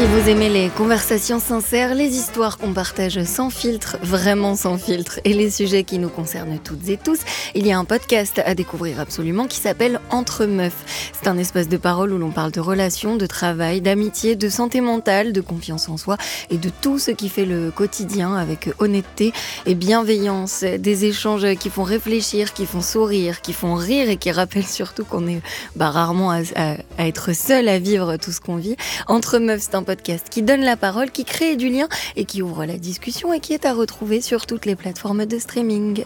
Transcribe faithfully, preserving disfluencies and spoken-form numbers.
Si vous aimez les conversations sincères, les histoires qu'on partage sans filtre, vraiment sans filtre, et les sujets qui nous concernent toutes et tous, il y a un podcast à découvrir absolument qui s'appelle Entre Meufs. C'est un espace de parole où l'on parle de relations, de travail, d'amitié, de santé mentale, de confiance en soi et de tout ce qui fait le quotidien avec honnêteté et bienveillance. Des échanges qui font réfléchir, qui font sourire, qui font rire et qui rappellent surtout qu'on est bah, rarement à, à, à être seul à vivre tout ce qu'on vit. Entre Meufs, c'est un podcast qui donne la parole, qui crée du lien et qui ouvre la discussion et qui est à retrouver sur toutes les plateformes de streaming.